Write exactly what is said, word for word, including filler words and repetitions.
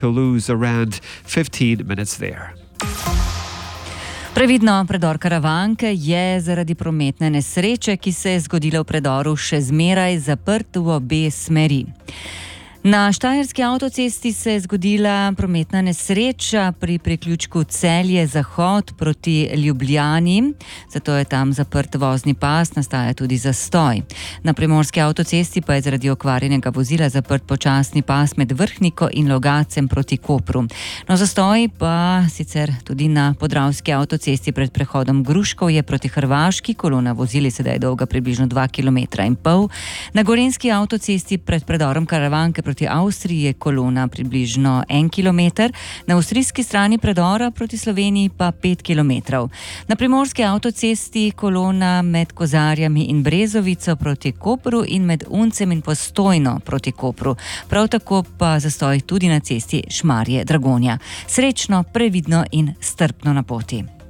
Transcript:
lose around fifteen minutes there. Previdno, predor Karavanke je zaradi prometne nesreče, ki se je zgodila v predoru, še zmeraj zaprt v obe smeri. Na štajerski avtocesti se je zgodila prometna nesreča pri priključku Celje-Zahod proti Ljubljani, zato je tam zaprt vozni pas, nastaja tudi zastoj. Na primorski avtocesti pa je zaradi okvarjenega vozila zaprt počasni pas med Vrhniko in Logacem proti Kopru. No, zastoj pa sicer tudi na podravski avtocesti pred prehodom Gruškovje proti Hrvaški, kolona vozili sedaj dolga približno dva kilometra in pol. Na gorenjski avtocesti pred predorom Karavanke proti Avstriji je kolona približno en kilometer, na avstrijski strani predora proti Sloveniji pa pet kilometrov. Na primorski avtocesti kolona med Kozarjami in Brezovico proti Kopru in med Uncem in Postojno proti Kopru. Prav tako pa zastoj tudi na cesti Šmarje-Dragonja. Srečno, previdno in strpno na poti.